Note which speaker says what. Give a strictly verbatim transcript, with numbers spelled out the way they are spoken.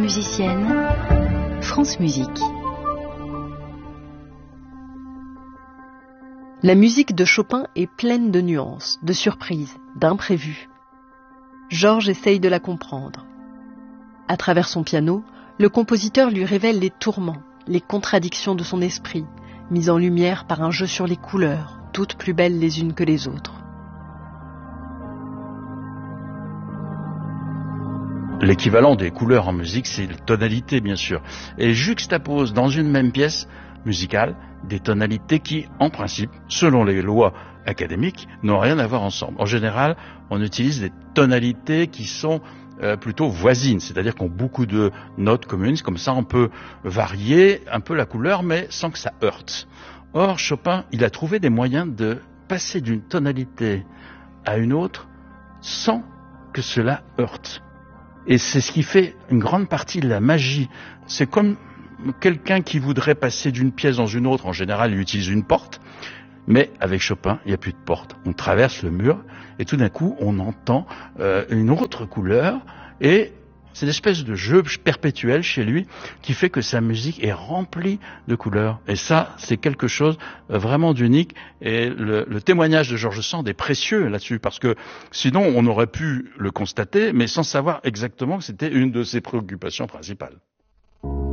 Speaker 1: musicienne, France Musique. La musique de Chopin est pleine de nuances, de surprises, d'imprévus. Georges essaye de la comprendre. À travers son piano, le compositeur lui révèle les tourments, les contradictions de son esprit, mises en lumière par un jeu sur les couleurs, toutes plus belles les unes que les autres.
Speaker 2: L'équivalent des couleurs en musique, c'est la tonalité, bien sûr. Et juxtapose dans une même pièce musicale des tonalités qui, en principe, selon les lois académiques, n'ont rien à voir ensemble. En général, on utilise des tonalités qui sont euh, plutôt voisines, c'est-à-dire qu'on a beaucoup de notes communes. Comme ça, on peut varier un peu la couleur, mais sans que ça heurte. Or, Chopin, il a trouvé des moyens de passer d'une tonalité à une autre sans que cela heurte. Et c'est ce qui fait une grande partie de la magie. C'est comme quelqu'un qui voudrait passer d'une pièce dans une autre. En général, il utilise une porte. Mais avec Chopin, il n'y a plus de porte. On traverse le mur et tout d'un coup, on entend euh, une autre couleur. Et c'est une espèce de jeu perpétuel chez lui qui fait que sa musique est remplie de couleurs. Et ça, c'est quelque chose vraiment d'unique. Et le, le témoignage de George Sand est précieux là-dessus, parce que sinon, on aurait pu le constater, mais sans savoir exactement que c'était une de ses préoccupations principales.